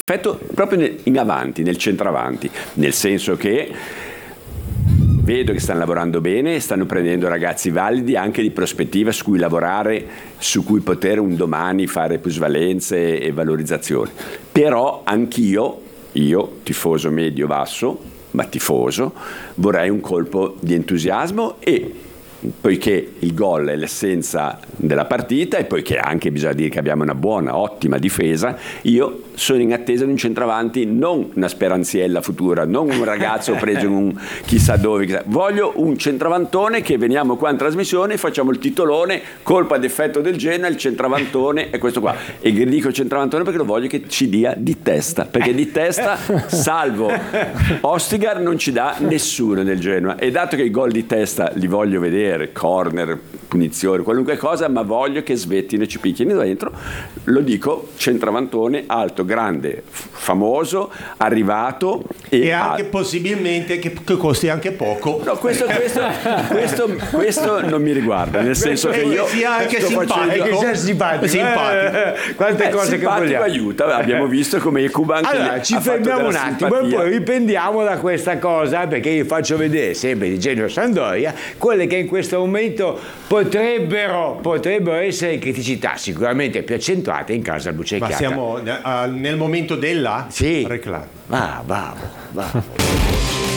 effetto proprio in avanti, nel centravanti, nel senso che vedo che stanno lavorando bene, stanno prendendo ragazzi validi anche di prospettiva su cui lavorare, su cui poter un domani fare plusvalenze e valorizzazione. Però anch'io, tifoso medio-basso, ma tifoso, vorrei un colpo di entusiasmo, e poiché il gol è l'essenza della partita e poiché anche bisogna dire che abbiamo una buona, ottima difesa, io sono in attesa di un centravanti, non una speranziella futura, non un ragazzo preso in un chissà dove, voglio un centravantone che veniamo qua in trasmissione e facciamo il titolone, colpa d'effetto del Genoa, il centravantone è questo qua. E dico centravantone perché lo voglio che ci dia di testa, perché di testa, salvo Ostigar, non ci dà nessuno nel Genoa, e dato che i gol di testa li voglio vedere, corner, punizioni, qualunque cosa, ma voglio che svettino e ci picchino dentro, lo dico, centravantone, alto, grande, famoso, arrivato e anche possibilmente che costi anche poco. No, questo non mi riguarda, nel senso che io sia anche simpatico. Quante cose che vogliamo. Aiuta, abbiamo visto come il Cuban. Allora ci fermiamo un attimo e poi riprendiamo da questa cosa, perché io faccio vedere sempre di Genoa Sampdoria quelle che in questo momento potrebbero essere criticità sicuramente più accentuate in casa Bucecchiata. Ma siamo nel momento della reclama. Bravo.